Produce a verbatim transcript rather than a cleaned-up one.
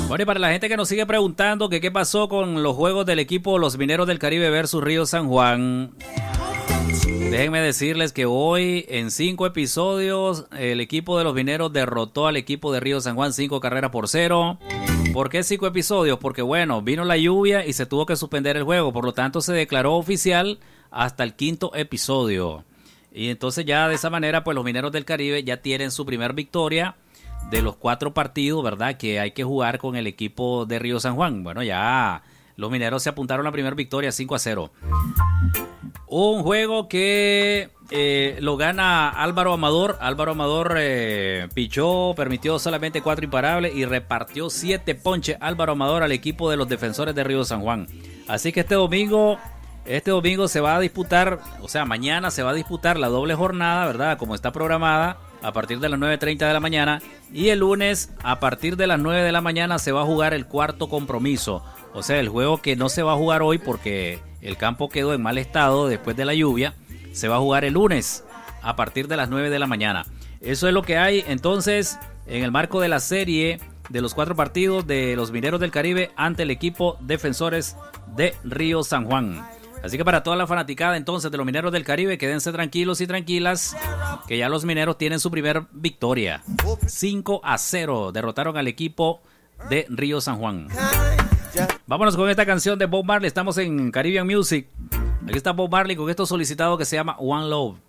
Bueno, y para la gente que nos sigue preguntando que qué pasó con los juegos del equipo Los Mineros del Caribe versus Río San Juan, déjenme decirles que hoy en cinco episodios el equipo de los Mineros derrotó al equipo de Río San Juan cinco carreras por cero. ¿Por qué cinco episodios? Porque bueno, vino la lluvia y se tuvo que suspender el juego, por lo tanto se declaró oficial hasta el quinto episodio. Y entonces ya de esa manera pues los Mineros del Caribe ya tienen su primer victoria de los cuatro partidos, ¿verdad?, que hay que jugar con el equipo de Río San Juan. Bueno, ya los Mineros se apuntaron a la primera victoria cinco a cero. Un juego que eh, lo gana Álvaro Amador. Álvaro Amador eh, pichó, permitió solamente cuatro imparables y repartió siete ponches Álvaro Amador al equipo de los Defensores de Río San Juan. Así que este domingo, este domingo se va a disputar, o sea, mañana se va a disputar la doble jornada, ¿verdad?, como está programada, a partir de las nueve treinta de la mañana. Y el lunes, a partir de las nueve de la mañana, se va a jugar el cuarto compromiso. O sea, el juego que no se va a jugar hoy porque el campo quedó en mal estado después de la lluvia, se va a jugar el lunes a partir de las nueve de la mañana. Eso es lo que hay entonces en el marco de la serie de los cuatro partidos de los Mineros del Caribe ante el equipo Defensores de Río San Juan. Así que para toda la fanaticada entonces de los Mineros del Caribe, quédense tranquilos y tranquilas, que ya los Mineros tienen su primer victoria. cinco a cero derrotaron al equipo de Río San Juan. Vámonos con esta canción de Bob Marley. Estamos en Caribbean Music. Aquí está Bob Marley con esto solicitado que se llama One Love.